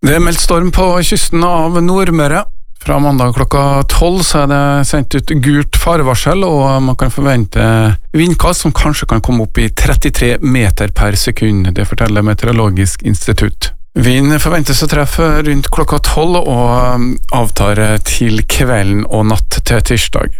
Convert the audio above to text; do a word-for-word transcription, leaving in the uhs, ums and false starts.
Det er meldt storm på kysten av Nordmøre. Fra mandag klokka tolv så er det sendt ut gult farevarsel, og man kan forvente vindkast som kanskje kan komme opp i trettitre meter per sekund. Det forteller Meteorologisk institutt. Vind forventes å treffe rundt klokka tolv og avtar til kvelden og natt til tirsdag.